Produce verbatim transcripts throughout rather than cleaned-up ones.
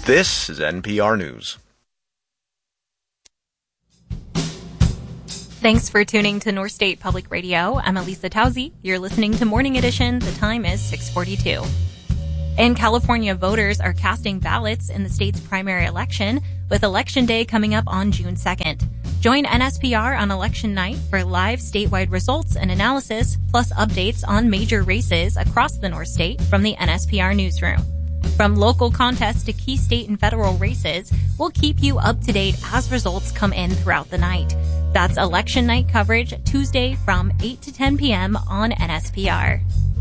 This is N P R News. Thanks for tuning to North State Public Radio. I'm Elisa Tauzi. You're listening to Morning Edition. The time is six forty-two. In California, voters are casting ballots in the state's primary election, with Election Day coming up on June second. Join N S P R on election night for live statewide results and analysis, plus updates on major races across the North State from the N S P R newsroom. From local contests to key state and federal races, we'll keep you up to date as results come in throughout the night. That's election night coverage Tuesday from eight to ten p.m. on N S P R.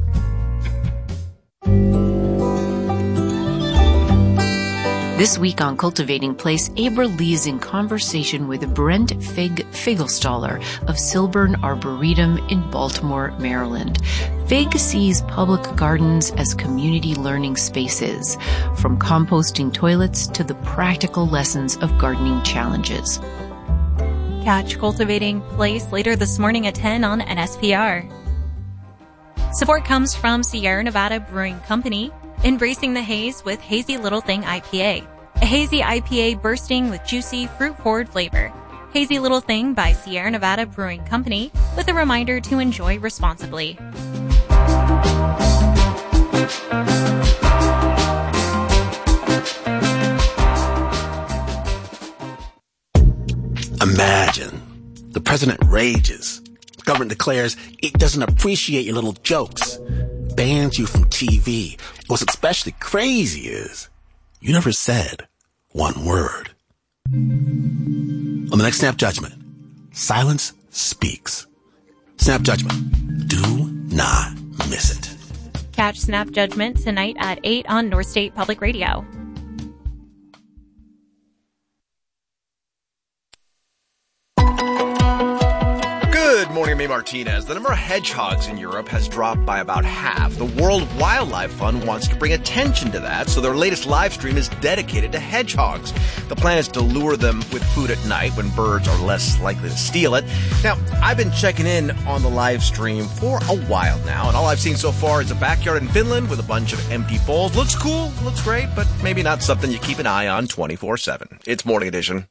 This week on Cultivating Place, Abra Lee's in conversation with Brent Fig Figelstaller of Silburn Arboretum in Baltimore, Maryland. Fig sees public gardens as community learning spaces, from composting toilets to the practical lessons of gardening challenges. Catch Cultivating Place later this morning at ten on N S P R. Support comes from Sierra Nevada Brewing Company, embracing the haze with Hazy Little Thing I P A. A hazy I P A bursting with juicy, fruit-forward flavor. Hazy Little Thing by Sierra Nevada Brewing Company, with a reminder to enjoy responsibly. Imagine. The president rages. The government declares it doesn't appreciate your little jokes. Bans you from T V. What's especially crazy is you never said one word. On the next Snap Judgment, silence speaks. Snap Judgment. Do not miss it. Catch Snap Judgment tonight at eight on North State Public Radio. Good morning, I'm May Martinez. The number of hedgehogs in Europe has dropped by about half. The World Wildlife Fund wants to bring attention to that, so their latest live stream is dedicated to hedgehogs. The plan is to lure them with food at night when birds are less likely to steal it. Now, I've been checking in on the live stream for a while now, and all I've seen so far is a backyard in Finland with a bunch of empty bowls. Looks cool, looks great, but maybe not something you keep an eye on twenty-four seven. It's Morning Edition.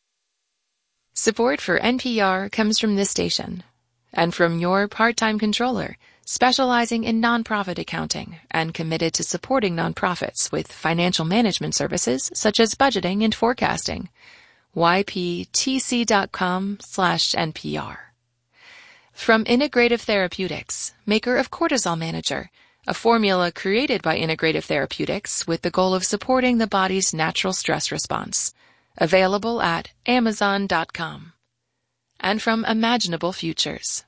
Support for N P R comes from this station and from your part-time controller, specializing in nonprofit accounting and committed to supporting nonprofits with financial management services such as budgeting and forecasting. Y P T C dot com slash N P R. From Integrative Therapeutics, maker of Cortisol Manager, a formula created by Integrative Therapeutics with the goal of supporting the body's natural stress response. Available at Amazon dot com. And from Imaginable Futures.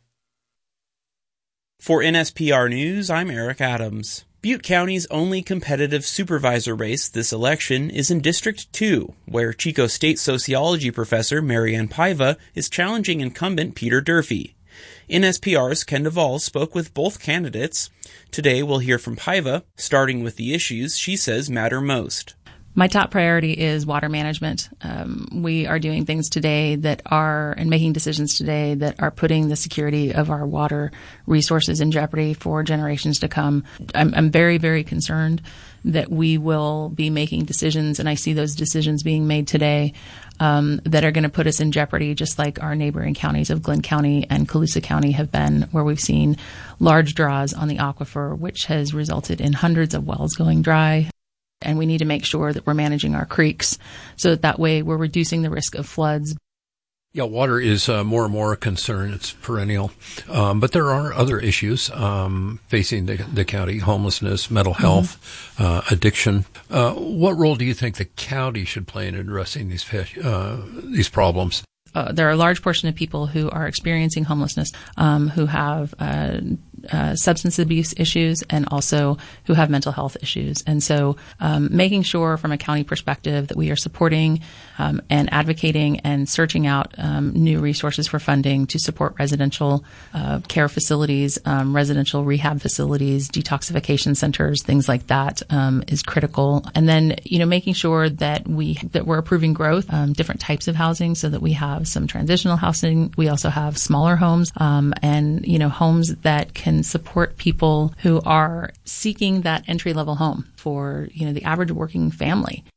For N S P R News, I'm Eric Adams. Butte County's only competitive supervisor race this election is in District two, where Chico State sociology professor Marianne Paiva is challenging incumbent Peter Durfee. N S P R's Ken Duvall spoke with both candidates. Today we'll hear from Paiva, starting with the issues she says matter most. My top priority is water management. Um, we are doing things today that are, and making decisions today that are putting the security of our water resources in jeopardy for generations to come. I'm, I'm very, very concerned that we will be making decisions, and I see those decisions being made today, um, that are going to put us in jeopardy, just like our neighboring counties of Glenn County and Colusa County have been, where we've seen large draws on the aquifer, which has resulted in hundreds of wells going dry. And we need to make sure that we're managing our creeks so that that way we're reducing the risk of floods. Yeah, water is uh, more and more a concern. It's perennial. Um, but there are other issues um, facing the, the county: homelessness, mental health, mm-hmm. uh, addiction. Uh, what role do you think the county should play in addressing these uh, these problems? Uh, there are a large portion of people who are experiencing homelessness, um, who have uh, uh, substance abuse issues and also who have mental health issues. And so um, making sure from a county perspective that we are supporting um, and advocating and searching out um, new resources for funding to support residential uh, care facilities, um, residential rehab facilities, detoxification centers, things like that um, is critical. And then, you know, making sure that we that we're approving growth, um, different types of housing, so that we have some transitional housing. We also have smaller homes, um, and, you know, homes that can support people who are seeking that entry level home for, you know, the average working family.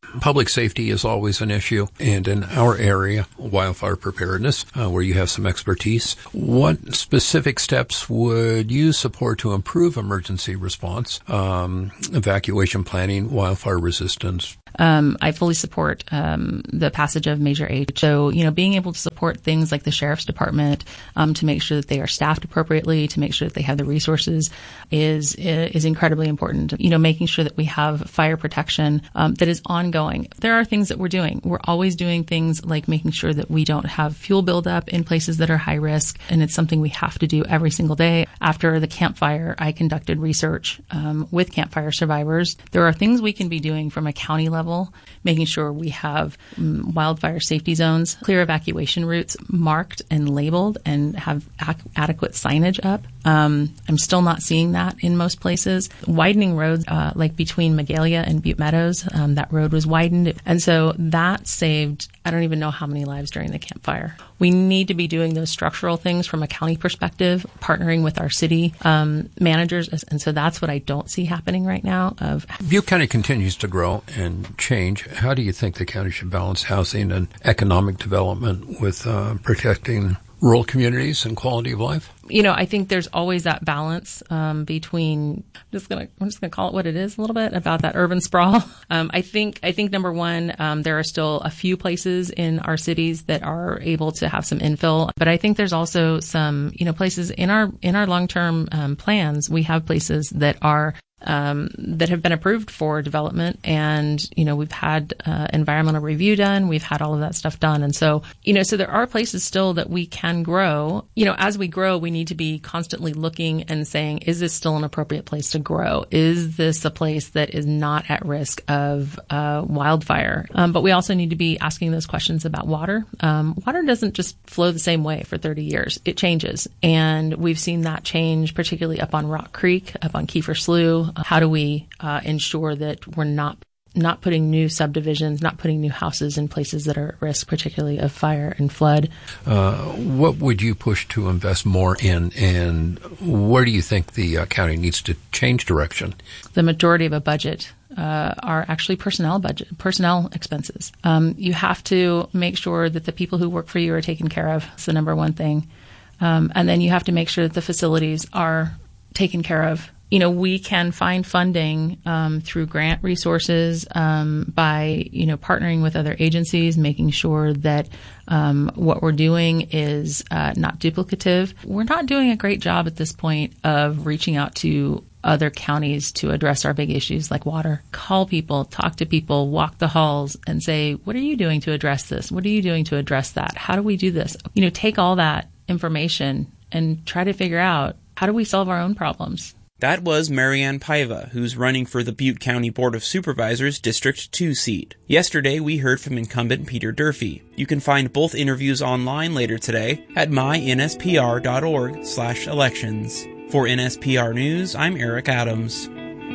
Public safety is always an issue, and in our area, wildfire preparedness, uh, where you have some expertise, what specific steps would you support to improve emergency response, um, evacuation planning, wildfire resistance? Um, I fully support um, the passage of Measure H. So, you know, being able to support things like the Sheriff's Department um, to make sure that they are staffed appropriately, to make sure that they have the resources is is incredibly important. You know, making sure that we have fire protection um, that is ongoing. There are things that we're doing. We're always doing things like making sure that we don't have fuel buildup in places that are high risk, and it's something we have to do every single day. After the Camp Fire, I conducted research um, with Camp Fire survivors. There are things we can be doing from a county level, making sure we have um, wildfire safety zones, clear evacuation routes marked and labeled and have ac- adequate signage up. Um, I'm still not seeing that in most places. Widening roads, uh, like between Magalia and Butte Meadows, um, that road was widened. And so that saved, I don't even know how many lives during the Camp Fire. We need to be doing those structural things from a county perspective, partnering with our city um, managers. And so that's what I don't see happening right now. Of Butte County continues to grow and change. How do you think the county should balance housing and economic development with uh, protecting rural communities and quality of life? You know, I think there's always that balance um, between. I'm just gonna, I'm just gonna call it what it is a little bit about that urban sprawl. Um, I think, I think number one, um, there are still a few places in our cities that are able to have some infill, but I think there's also some, you know, places in our in our long-term um, plans. We have places that are. Um, that have been approved for development. And, you know, we've had uh, environmental review done. We've had all of that stuff done. And so, you know, so there are places still that we can grow. You know, as we grow, we need to be constantly looking and saying, is this still an appropriate place to grow? Is this a place that is not at risk of uh, wildfire? Um, but we also need to be asking those questions about water. Um, water doesn't just flow the same way for thirty years. It changes. And we've seen that change, particularly up on Rock Creek, up on Kiefer Slough. How do we uh, ensure that we're not not putting new subdivisions, not putting new houses in places that are at risk, particularly of fire and flood? Uh, what would you push to invest more in, and where do you think the uh, county needs to change direction? The majority of a budget uh, are actually personnel budget, personnel expenses. Um, you have to make sure that the people who work for you are taken care of. It's the number one thing. Um, and then you have to make sure that the facilities are taken care of. You know, we can find funding um, through grant resources um, by, you know, partnering with other agencies, making sure that um, what we're doing is uh, not duplicative. We're not doing a great job at this point of reaching out to other counties to address our big issues like water. Call people, talk to people, walk the halls and say, what are you doing to address this? What are you doing to address that? How do we do this? You know, take all that information and try to figure out, how do we solve our own problems? That was Marianne Paiva, who's running for the Butte County Board of Supervisors District two seat. Yesterday, we heard from incumbent Peter Durfee. You can find both interviews online later today at my N S P R dot org slash elections. For N S P R News, I'm Eric Adams.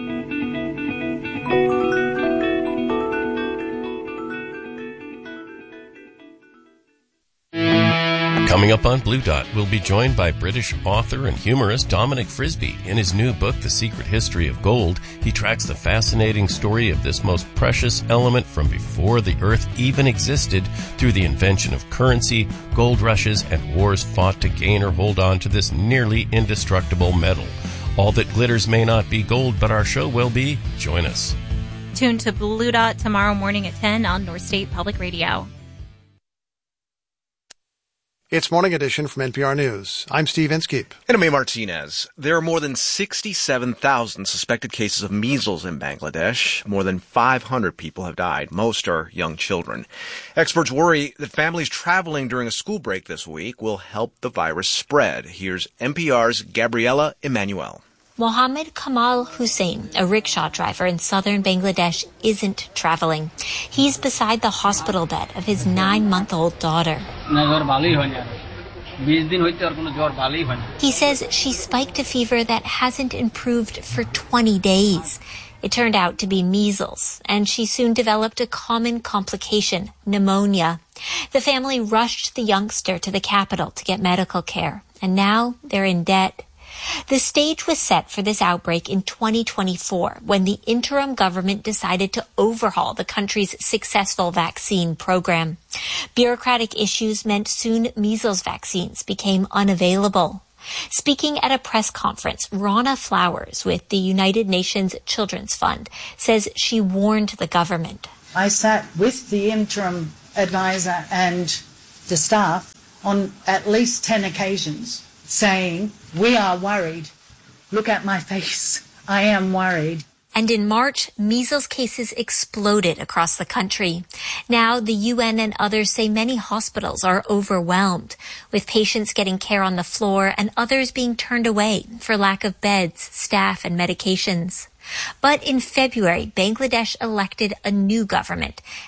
Coming up on Blue Dot, we'll be joined by British author and humorist Dominic Frisby. In his new book, The Secret History of Gold, he tracks the fascinating story of this most precious element from before the Earth even existed through the invention of currency, gold rushes, and wars fought to gain or hold on to this nearly indestructible metal. All that glitters may not be gold, but our show will be. Join us. Tune to Blue Dot tomorrow morning at ten on North State Public Radio. It's Morning Edition from N P R News. I'm Steve Inskeep. And I'm A. Martinez. There are more than sixty-seven thousand suspected cases of measles in Bangladesh. More than five hundred people have died. Most are young children. Experts worry that families traveling during a school break this week will help the virus spread. Here's N P R's Gabriela Emanuel. Mohammed Kamal Hussein, a rickshaw driver in southern Bangladesh, isn't traveling. He's beside the hospital bed of his nine-month-old daughter. He says she spiked a fever that hasn't improved for twenty days. It turned out to be measles, and she soon developed a common complication, pneumonia. The family rushed the youngster to the capital to get medical care, and now they're in debt. The stage was set for this outbreak in twenty twenty-four when the interim government decided to overhaul the country's successful vaccine program. Bureaucratic issues meant soon measles vaccines became unavailable. Speaking at a press conference, Ronna Flowers with the United Nations Children's Fund says she warned the government. I sat with the interim advisor and the staff on at least ten occasions saying, we are worried. Look at my face. I am worried. And in March, measles cases exploded across the country. Now, the U N and others say many hospitals are overwhelmed, with patients getting care on the floor and others being turned away for lack of beds, staff, and medications. But in February, Bangladesh elected a new government,